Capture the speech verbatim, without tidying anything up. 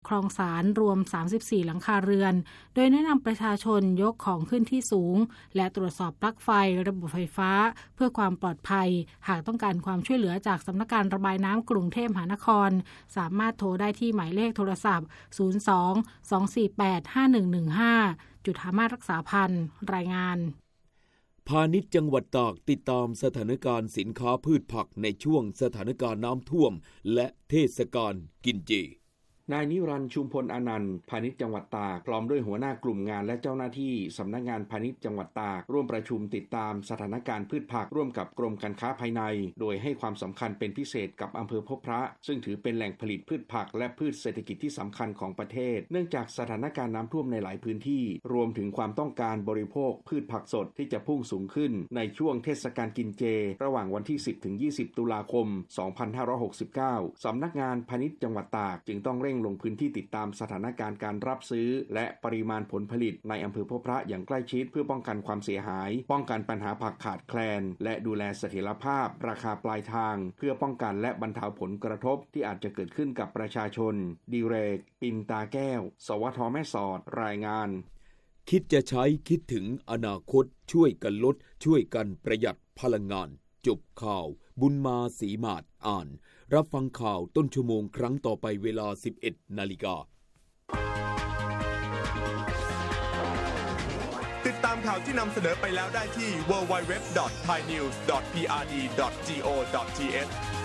คลองสารรวมสามสิบสี่หลังคาเรือนโดยแนะนำประชาชนยกของขึ้นที่สูงและตรวจสอบปลั๊กไฟระบบไฟฟ้าเพื่อความปลอดภัยหากต้องการความช่วยเหลือจากสำนักงานระบายน้ำกรุงเทพมหานครสามารถโทรได้ที่หมายเลขโทรศัพท์ศูนย์ สอง สอง สี่ แปด ห้า หนึ่ง หนึ่ง ห้าจุฬามาสรักษาพันธ์รายงานพาณิชย์จังหวัดตากติดตามสถานการณ์สินค้าพืชผักในช่วงสถานการณ์น้ำท่วมและเทศกาลกินเจนายนิรันดร์ชุมพลอนันต์พาณิชย์จังหวัดตากพร้อมด้วยหัวหน้ากลุ่มงานและเจ้าหน้าที่สำนักงานพาณิชย์จังหวัดตากร่วมประชุมติดตามสถานการณ์พืชผักร่วมกับกรมการค้าภายในโดยให้ความสำคัญเป็นพิเศษกับอำเภอพบพระซึ่งถือเป็นแหล่งผลิตพืชผักและพืชเศรษฐกิจที่สำคัญของประเทศเนื่องจากสถานการณ์น้ำท่วมในหลายพื้นที่รวมถึงความต้องการบริโภคพืชผักสดที่จะพุ่งสูงขึ้นในช่วงเทศกาลกินเจระหว่างวันที่สิบถึงยี่สิบตุลาคมสองพันห้าร้อยหกสิบเก้าสำนักงานพาณิชย์จังหวัดตากจึงต้องเร่งลงพื้นที่ติดตามสถานการณ์การรับซื้อและปริมาณผลผลิตในอำเภอพบพระอย่างใกล้ชิดเพื่อป้องกันความเสียหายป้องกันปัญหาผักขาดแคลนและดูแลเสถียรภาพราคาปลายทางเพื่อป้องกันและบรรเทาผลกระทบที่อาจจะเกิดขึ้นกับประชาชนดีเรกปินตาแก้วสวทแม่สอดรายงานคิดจะใช้คิดถึงอนาคตช่วยกันลดช่วยกันประหยัดพลังงานจบข่าวบุญมาศรีมาศอ่านรับฟังข่าวต้นชั่วโมงครั้งต่อไปเวลา สิบเอ็ดนาฬิกาติดตามข่าวที่นำเสนอไปแล้วได้ที่ ดับเบิลยู ดับเบิลยู ดับเบิลยู ดอท ไทยนิวส์ ดอท พี อาร์ ดี ดอท จี โอ ดอท ที เอช